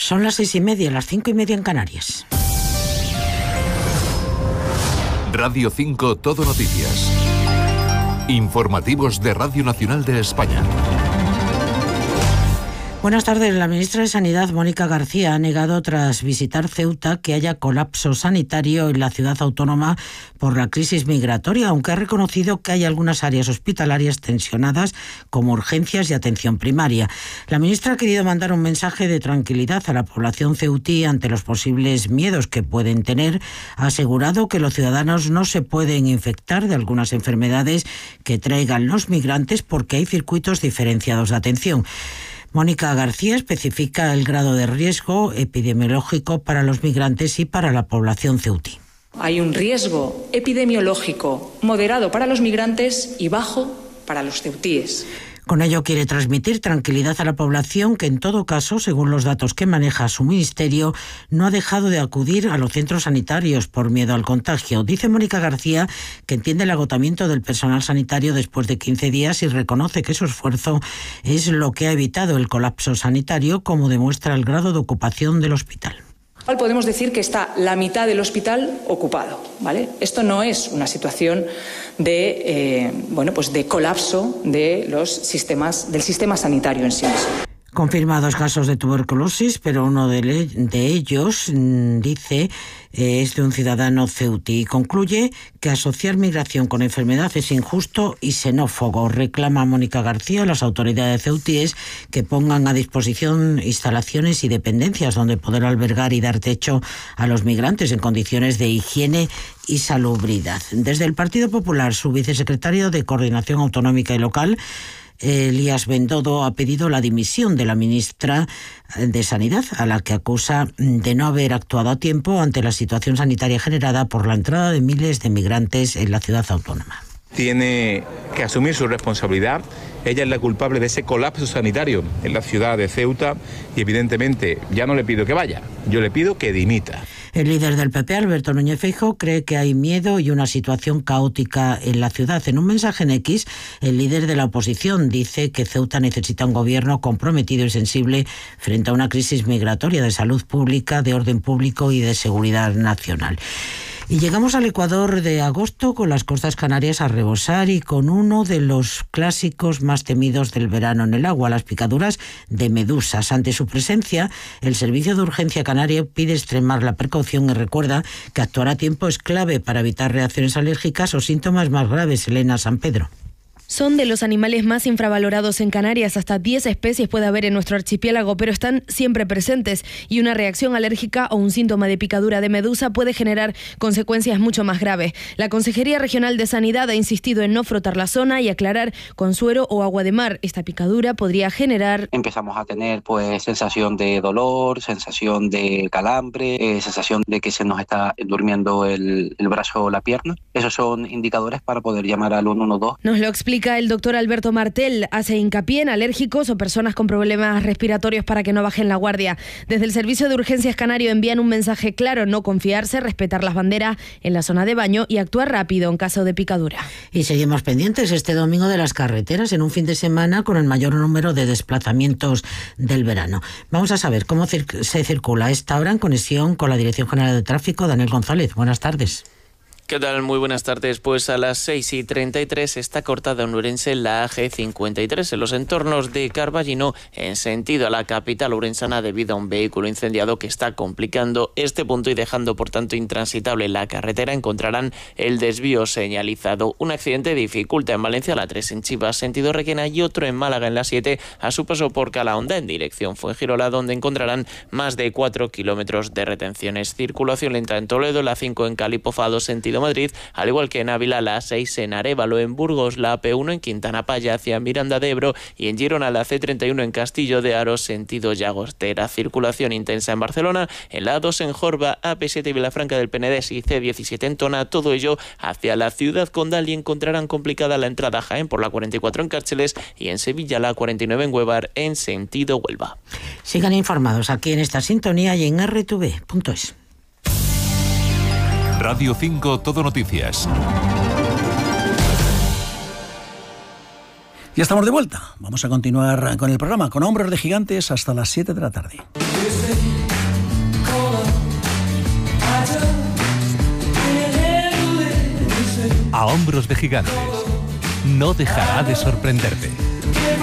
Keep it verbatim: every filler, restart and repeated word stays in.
Son las seis y media, las cinco y media en Canarias. Radio cinco Todo Noticias. Informativos de Radio Nacional de España. Buenas tardes. La ministra de Sanidad, Mónica García, ha negado tras visitar Ceuta que haya colapso sanitario en la ciudad autónoma por la crisis migratoria, aunque ha reconocido que hay algunas áreas hospitalarias tensionadas como urgencias y atención primaria. La ministra ha querido mandar un mensaje de tranquilidad a la población ceutí ante los posibles miedos que pueden tener. Ha asegurado que los ciudadanos no se pueden infectar de algunas enfermedades que traigan los migrantes porque hay circuitos diferenciados de atención. Mónica García especifica el grado de riesgo epidemiológico para los migrantes y para la población ceutí. Hay un riesgo epidemiológico moderado para los migrantes y bajo para los ceutíes. Con ello quiere transmitir tranquilidad a la población que, en todo caso, según los datos que maneja su ministerio, no ha dejado de acudir a los centros sanitarios por miedo al contagio. Dice Mónica García que entiende el agotamiento del personal sanitario después de quince días y reconoce que su esfuerzo es lo que ha evitado el colapso sanitario, como demuestra el grado de ocupación del hospital. Podemos decir que está la mitad del hospital ocupado, ¿vale? Esto no es una situación de, eh, bueno, pues de colapso de los sistemas, del sistema sanitario en sí mismo. Confirma dos casos de tuberculosis, pero uno de, le- de ellos, mmm, dice, eh, es de un ciudadano ceutí. Y concluye que asociar migración con enfermedad es injusto y xenófobo. Reclama Mónica García a las autoridades ceutíes que pongan a disposición instalaciones y dependencias donde poder albergar y dar techo a los migrantes en condiciones de higiene y salubridad. Desde el Partido Popular, su vicesecretario de Coordinación Autonómica y Local, Elías Bendodo, ha pedido la dimisión de la ministra de Sanidad, a la que acusa de no haber actuado a tiempo ante la situación sanitaria generada por la entrada de miles de migrantes en la ciudad autónoma. Tiene que asumir su responsabilidad. Ella es la culpable de ese colapso sanitario en la ciudad de Ceuta y, evidentemente, ya no le pido que vaya, yo le pido que dimita. El líder del P P, Alberto Núñez Feijóo, cree que hay miedo y una situación caótica en la ciudad. En un mensaje en X, el líder de la oposición dice que Ceuta necesita un gobierno comprometido y sensible frente a una crisis migratoria, de salud pública, de orden público y de seguridad nacional. Y llegamos al Ecuador de agosto con las costas canarias a rebosar y con uno de los clásicos más temidos del verano en el agua, las picaduras de medusas. Ante su presencia, el Servicio de Urgencia Canario pide extremar la precaución y recuerda que actuar a tiempo es clave para evitar reacciones alérgicas o síntomas más graves. Elena San Pedro. Son de los animales más infravalorados en Canarias. Hasta diez especies puede haber en nuestro archipiélago, pero están siempre presentes y una reacción alérgica o un síntoma de picadura de medusa puede generar consecuencias mucho más graves. La Consejería Regional de Sanidad ha insistido en no frotar la zona y aclarar con suero o agua de mar. Esta picadura podría generar... Empezamos a tener pues sensación de dolor, sensación de calambre, eh, sensación de que se nos está durmiendo el, el brazo o la pierna. Esos son indicadores para poder llamar al uno uno dos. Nos lo explica el doctor Alberto Martel. Hace hincapié en alérgicos o personas con problemas respiratorios para que no bajen la guardia. Desde el Servicio de Urgencias Canario envían un mensaje claro: no confiarse, respetar las banderas en la zona de baño y actuar rápido en caso de picadura. Y seguimos pendientes este domingo de las carreteras en un fin de semana con el mayor número de desplazamientos del verano. Vamos a saber cómo cir- se circula a esta hora en conexión con la Dirección General de Tráfico. Daniel González, buenas tardes. ¿Qué tal? Muy buenas tardes. Pues a las seis y treinta y tres está cortada en Ourense la A G cincuenta y tres en los entornos de Carballino en sentido a la capital ourensana debido a un vehículo incendiado que está complicando este punto y dejando por tanto intransitable la carretera. Encontrarán el desvío señalizado. Un accidente dificulta en Valencia la tres en Chivas sentido Requena y otro en Málaga en la siete a su paso por Calahonda en dirección Fuengirola, donde encontrarán más de cuatro kilómetros de retenciones. Circulación lenta en Toledo, la cinco en Calipofado sentido Madrid, al igual que en Ávila, la seis en Arévalo, en Burgos, la A P uno en Quintana Paya hacia Miranda de Ebro y en Girona la C treinta y uno en Castillo de Aro, sentido Llagostera. Circulación intensa en Barcelona, en la A dos en Jorba, A P siete Vilafranca del Penedés y C diecisiete en Tona, todo ello hacia la ciudad condal y encontrarán complicada la entrada a Jaén por la cuarenta y cuatro en Cárceles y en Sevilla la cuarenta y nueve en Huevar en sentido Huelva. Sigan informados aquí en esta sintonía y en erre te ve punto es. Radio cinco Todo Noticias. Ya estamos de vuelta. Vamos a continuar con el programa con Hombros de Gigantes hasta las siete de la tarde. a hombros de gigantes. No dejará de sorprenderte.